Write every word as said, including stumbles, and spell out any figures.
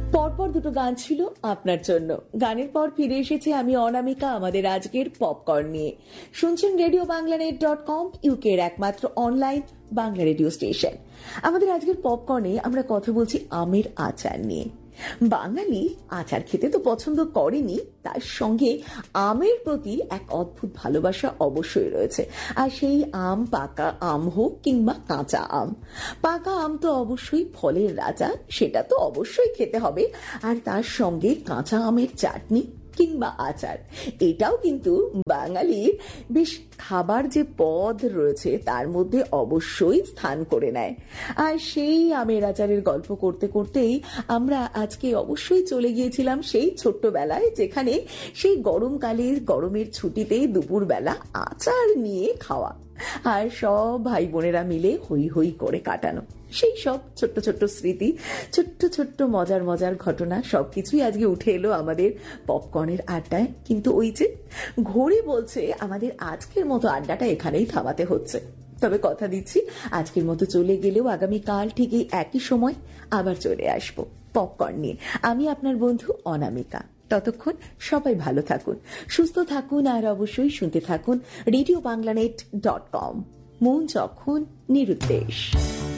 পরপর দুটো গান ছিল আপনার জন্য। গানের পর ফিরে এসেছি আমি অনামিকা আমাদের আজকের পপকর্ন নিয়ে। শুনছেন radio Bangla net dot com, ইউকের একমাত্র অনলাইন বাংলা রেডিও স্টেশন। আমাদের আজকের পপকর্নে আমরা কথা বলছি আমের আচার নিয়ে। বাঙালি আচার খেতে তো পছন্দ করেনি, তার সঙ্গে আমের প্রতি এক অদ্ভুত ভালোবাসা অবশ্যই রয়েছে। আর সেই আম পাকা আম হোক কিংবা কাঁচা আম, পাকা আম তো অবশ্যই ফলের রাজা, সেটা তো অবশ্যই খেতে হবে। আর তার সঙ্গে কাঁচা আমের চাটনি কিংবা আচার, এটাও কিন্তু বাঙালির বেশ খাবার যে পদ রয়েছে তার মধ্যে অবশ্যই স্থান করে নেয়। আর সেই আমের আচারের গল্প করতে করতেই আমরা আজকে অবশ্যই চলে গিয়েছিলাম সেই ছোট্টবেলায়, যেখানে সেই গরমকালের গরমের ছুটিতেই দুপুরবেলা আচার নিয়ে খাওয়া আর সব ভাই বোনেরা মিলে হই হই করে কাটানো সেই সব ছোট্ট ছোট্ট স্মৃতি, ছোট্ট ছোট্ট মজার মজার ঘটনা, সবকিছুই আজকে উঠে এলো আমাদের পপকর্নের আড্ডায়। কিন্তু ওই যে ঘড়ি বলছে আমাদের আজকের মতো আড্ডাটা এখানেই থামাতে হচ্ছে। তবে কথা দিচ্ছি, আজকের মতো চলে গেলেও আগামীকাল ঠিক এই একই সময় আবার চলে আসবো পপকর্ন নিয়ে। আমি আপনার বন্ধু অনামিকা। ততক্ষণ সবাই ভালো থাকুন, সুস্থ থাকুন, আর অবশ্যই শুনতে থাকুন radio Bangla net dot com. মন যখন নিরুদ্দেশ।